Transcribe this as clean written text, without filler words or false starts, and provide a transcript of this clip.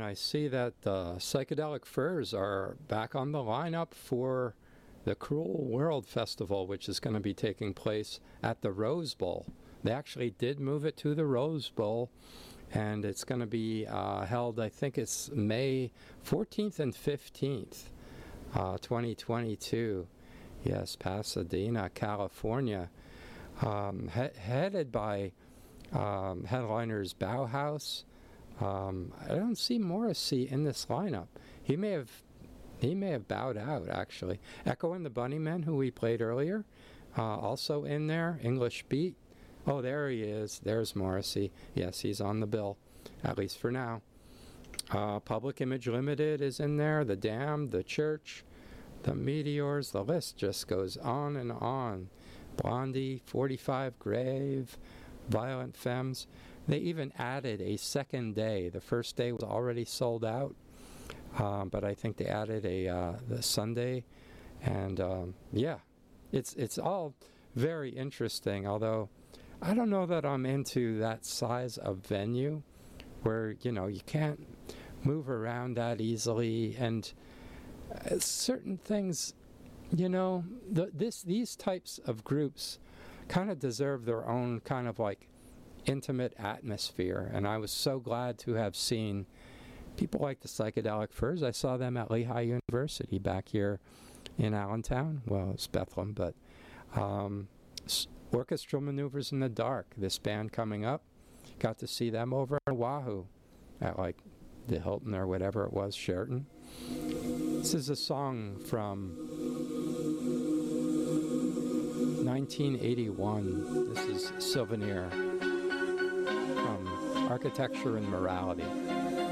I see that Psychedelic Furs are back on the lineup for the Cruel World Festival, which is going to be taking place at the Rose Bowl. They actually did move it to the Rose Bowl, and it's going to be held, I think it's May 14th and 15th, 2022. Yes, Pasadena, California. Headed by headliners Bauhaus. I don't see Morrissey in this lineup. He may have bowed out, actually. Echo and the Bunnymen, who we played earlier, also in there. English Beat. Oh, there he is. There's Morrissey. Yes, he's on the bill, at least for now. Public Image Limited is in there. The Damned, The Church, The Meteors. The list just goes on and on. Blondie, 45 Grave, Violent Femmes. They even added a second day. The first day was already sold out, but I think they added the Sunday, and yeah, it's all very interesting. Although I don't know that I'm into that size of venue, where you can't move around that easily, and certain things, these types of groups kind of deserve their own kind of like intimate atmosphere, and I was so glad to have seen people like the Psychedelic Furs. I saw them at Lehigh University back here in Allentown. Well, it's Bethlehem, but Orchestral Maneuvers in the Dark, this band coming up, got to see them over in Oahu at like the Hilton or whatever it was, Sheraton. This is a song from 1981. This is Souvenir from Architecture and Morality.